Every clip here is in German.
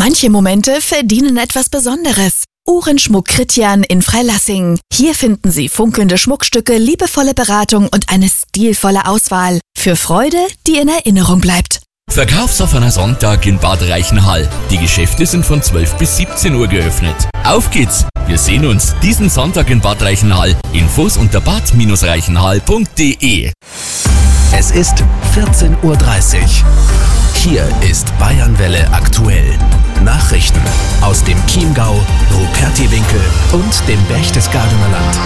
Manche Momente verdienen etwas Besonderes. Uhrenschmuck Kritjan in Freilassing. Hier finden Sie funkelnde Schmuckstücke, liebevolle Beratung und eine stilvolle Auswahl. Für Freude, die in Erinnerung bleibt. Verkaufsoffener Sonntag in Bad Reichenhall. Die Geschäfte sind von 12 bis 17 Uhr geöffnet. Auf geht's! Wir sehen uns diesen Sonntag in Bad Reichenhall. Infos unter bad-reichenhall.de. Es ist 14:30 Uhr. Hier ist Bayernwelle aktuell. Nachrichten aus dem Chiemgau, Rupertiwinkel und dem Berchtesgadener Land.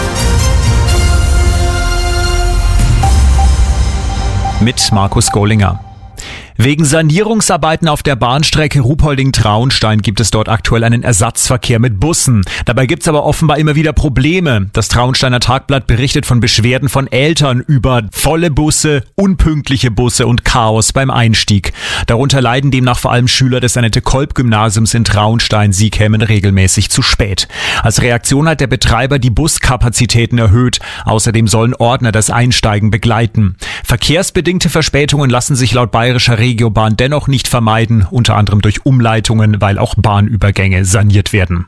Mit Markus Gollinger. Wegen Sanierungsarbeiten auf der Bahnstrecke Ruhpolding-Traunstein gibt es dort aktuell einen Ersatzverkehr mit Bussen. Dabei gibt es aber offenbar immer wieder Probleme. Das Traunsteiner Tagblatt berichtet von Beschwerden von Eltern über volle Busse, unpünktliche Busse und Chaos beim Einstieg. Darunter leiden demnach vor allem Schüler des Annette-Kolb-Gymnasiums in Traunstein. Sie kämen regelmäßig zu spät. Als Reaktion hat der Betreiber die Buskapazitäten erhöht. Außerdem sollen Ordner das Einsteigen begleiten. Verkehrsbedingte Verspätungen lassen sich laut bayerischer Regiobahn dennoch nicht vermeiden, unter anderem durch Umleitungen, weil auch Bahnübergänge saniert werden.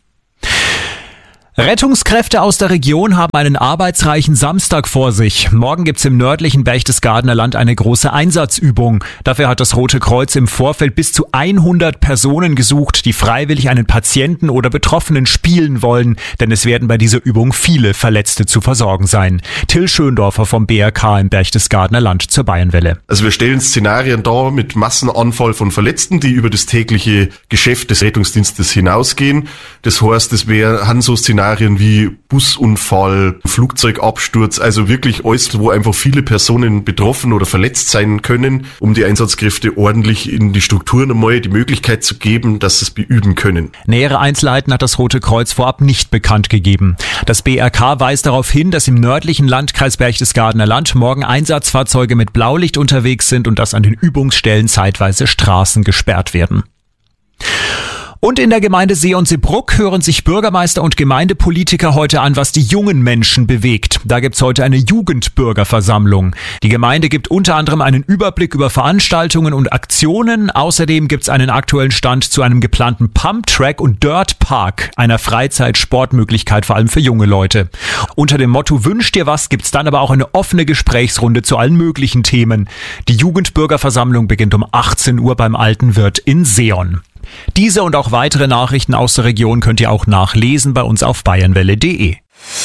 Rettungskräfte aus der Region haben einen arbeitsreichen Samstag vor sich. Morgen gibt's im nördlichen Berchtesgadener Land eine große Einsatzübung. Dafür hat das Rote Kreuz im Vorfeld bis zu 100 Personen gesucht, die freiwillig einen Patienten oder Betroffenen spielen wollen, denn es werden bei dieser Übung viele Verletzte zu versorgen sein. Till Schöndorfer vom BRK im Berchtesgadener Land zur Bayernwelle. Also wir stellen Szenarien dar mit Massenanfall von Verletzten, die über das tägliche Geschäft des Rettungsdienstes hinausgehen. Das heißt, es wären so Szenarien wie Busunfall, Flugzeugabsturz, also wirklich alles, wo einfach viele Personen betroffen oder verletzt sein können, um die Einsatzkräfte ordentlich in die Strukturen einmal die Möglichkeit zu geben, dass sie es beüben können. Nähere Einzelheiten hat das Rote Kreuz vorab nicht bekannt gegeben. Das BRK weist darauf hin, dass im nördlichen Landkreis Berchtesgadener Land morgen Einsatzfahrzeuge mit Blaulicht unterwegs sind und dass an den Übungsstellen zeitweise Straßen gesperrt werden. Und in der Gemeinde See und Seebrugg hören sich Bürgermeister und Gemeindepolitiker heute an, was die jungen Menschen bewegt. Da gibt's heute eine Jugendbürgerversammlung. Die Gemeinde gibt unter anderem einen Überblick über Veranstaltungen und Aktionen. Außerdem gibt's einen aktuellen Stand zu einem geplanten Pumptrack und Dirtpark, einer Freizeitsportmöglichkeit vor allem für junge Leute. Unter dem Motto Wünsch dir was gibt's dann aber auch eine offene Gesprächsrunde zu allen möglichen Themen. Die Jugendbürgerversammlung beginnt um 18 Uhr beim Alten Wirt in Seon. Diese und auch weitere Nachrichten aus der Region könnt ihr auch nachlesen bei uns auf bayernwelle.de.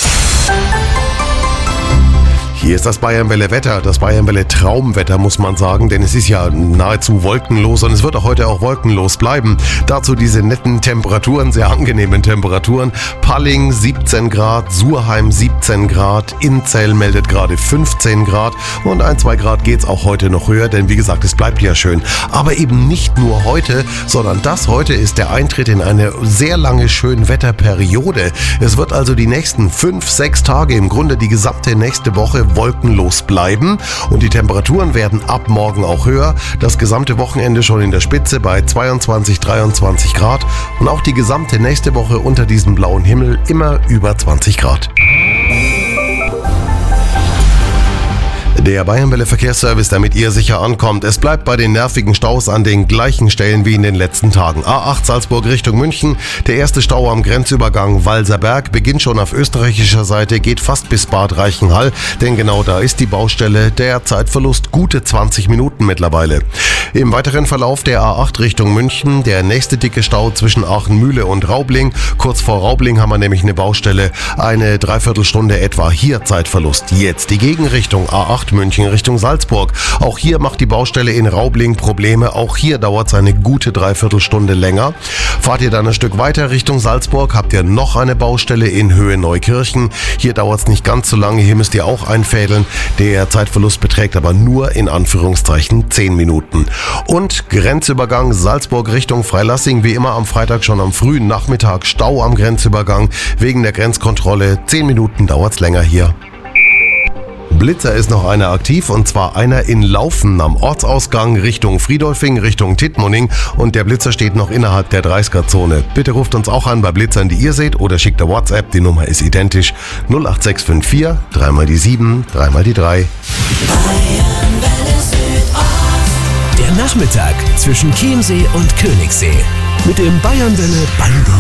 Hier ist das Bayernwelle-Wetter, das Bayernwelle-Traumwetter, muss man sagen, denn es ist ja nahezu wolkenlos und es wird auch heute auch wolkenlos bleiben. Dazu diese netten Temperaturen, sehr angenehmen Temperaturen. Palling 17 Grad, Surheim 17 Grad, Inzell meldet gerade 15 Grad und 1-2 Grad geht's auch heute noch höher, denn wie gesagt, es bleibt ja schön. Aber eben nicht nur heute, sondern das heute ist der Eintritt in eine sehr lange Schönwetterperiode. Es wird also die nächsten 5-6 Tage, im Grunde die gesamte nächste Woche wolkenlos bleiben und die Temperaturen werden ab morgen auch höher. Das gesamte Wochenende schon in der Spitze bei 22, 23 Grad und auch die gesamte nächste Woche unter diesem blauen Himmel immer über 20 Grad. Der Bayernwelle Verkehrsservice, damit ihr sicher ankommt. Es bleibt bei den nervigen Staus an den gleichen Stellen wie in den letzten Tagen. A8 Salzburg Richtung München. Der erste Stau am Grenzübergang Walserberg beginnt schon auf österreichischer Seite, geht fast bis Bad Reichenhall, denn genau da ist die Baustelle. Der Zeitverlust gute 20 Minuten mittlerweile. Im weiteren Verlauf der A8 Richtung München der nächste dicke Stau zwischen Aachenmühle und Raubling. Kurz vor Raubling haben wir nämlich eine Baustelle. Eine Dreiviertelstunde etwa. Hier Zeitverlust. Jetzt die Gegenrichtung A8 München Richtung Salzburg. Auch hier macht die Baustelle in Raubling Probleme. Auch hier dauert es eine gute Dreiviertelstunde länger. Fahrt ihr dann ein Stück weiter Richtung Salzburg, habt ihr noch eine Baustelle in Höhe Neukirchen. Hier dauert es nicht ganz so lange. Hier müsst ihr auch einfädeln. Der Zeitverlust beträgt aber nur in Anführungszeichen 10 Minuten. Und Grenzübergang Salzburg Richtung Freilassing. Wie immer am Freitag schon am frühen Nachmittag Stau am Grenzübergang. Wegen der Grenzkontrolle 10 Minuten dauert es länger hier. Blitzer ist noch einer aktiv und zwar einer in Laufen am Ortsausgang Richtung Friedolfing, Richtung Tittmoning und der Blitzer steht noch innerhalb der 30er-Zone. Bitte ruft uns auch an bei Blitzern, die ihr seht oder schickt eine WhatsApp, die Nummer ist identisch 08654 3 mal die 7, 3 mal die 3. Der Nachmittag zwischen Chiemsee und Königssee. Mit dem Bayernwelle Bandit.